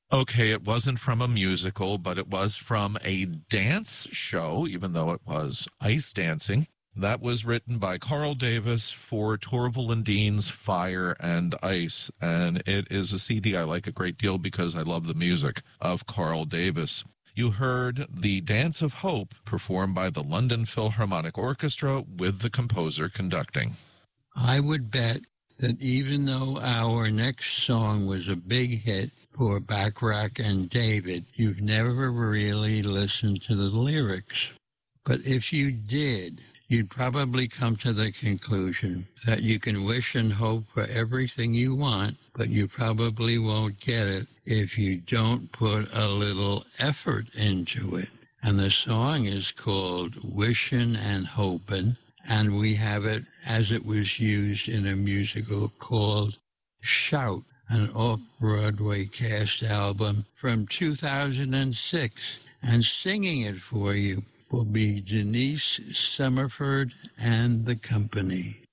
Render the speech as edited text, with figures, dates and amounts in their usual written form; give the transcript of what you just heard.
Okay, it wasn't from a musical, but it was from a dance show, even though it was ice dancing. That was written by Carl Davis for Torval and Dean's Fire and Ice. And it is a CD I like a great deal because I love the music of Carl Davis. You heard The Dance of Hope performed by the London Philharmonic Orchestra with the composer conducting. I would bet that even though our next song was a big hit for Bacharach and David, you've never really listened to the lyrics. But if you did, you'd probably come to the conclusion that you can wish and hope for everything you want, but you probably won't get it if you don't put a little effort into it. And the song is called Wishin' and Hopin', and we have it as it was used in a musical called Shout, an off-Broadway cast album from 2006. And singing it for you will be Denise Summerford and the company.